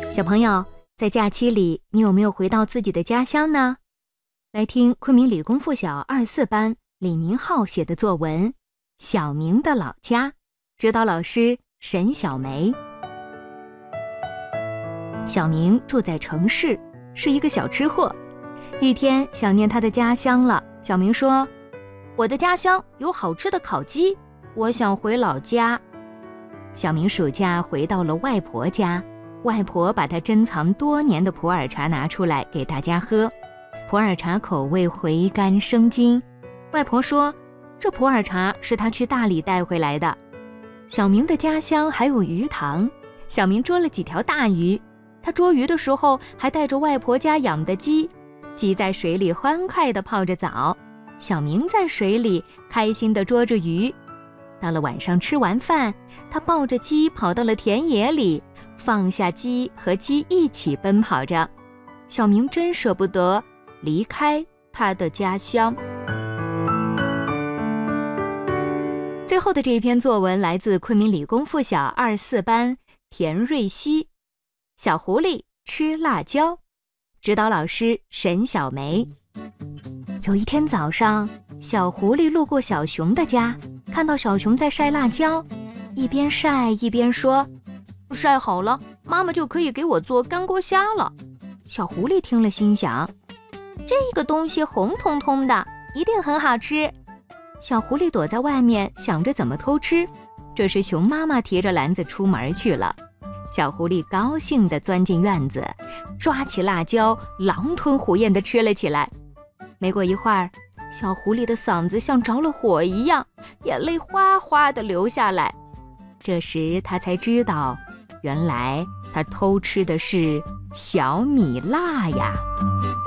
小朋友，在假期里，你有没有回到自己的家乡呢？来听昆明理工附小24班李明浩写的作文《小明的老家》，指导老师沈小梅。小明住在城市，是一个小吃货。一天想念他的家乡了，小明说：“我的家乡有好吃的烤鸡，我想回老家。”小明暑假回到了外婆家，外婆把他珍藏多年的普洱茶拿出来给大家喝。普洱茶口味回甘生津，外婆说这普洱茶是她去大理带回来的。小明的家乡还有鱼塘，小明捉了几条大鱼，他捉鱼的时候还带着外婆家养的鸡，鸡在水里欢快地泡着澡，小明在水里开心地捉着鱼。到了晚上吃完饭，他抱着鸡跑到了田野里，放下鸡和鸡一起奔跑着。小明真舍不得离开他的家乡。最后的这一篇作文来自昆明理工附小24班田瑞希，小狐狸吃辣椒，指导老师沈小梅。有一天早上，小狐狸路过小熊的家，看到小熊在晒辣椒，一边晒一边说：“晒好了，妈妈就可以给我做干锅虾了。”小狐狸听了心想，这个东西红彤彤的，一定很好吃。小狐狸躲在外面想着怎么偷吃，这时熊妈妈提着篮子出门去了。小狐狸高兴地钻进院子，抓起辣椒，狼吞虎咽地吃了起来。没过一会儿，小狐狸的嗓子像着了火一样，眼泪哗哗地流下来。这时他才知道，原来他偷吃的是小米辣呀。